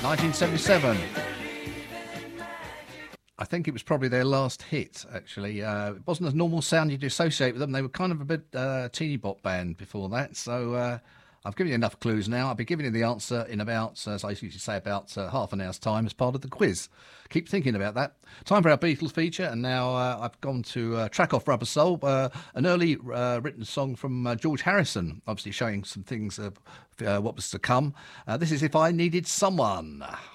1977. I think it was probably their last hit, actually. It wasn't a normal sound you'd associate with them. They were kind of a bit teeny bop band before that. So I've given you enough clues now. I'll be giving you the answer in about, as I usually say, about half an hour's time as part of the quiz. Keep thinking about that. Time for our Beatles feature, and now I've gone to track off Rubber Soul, an early written song from George Harrison, obviously showing some things of what was to come. This is If I Needed Someone.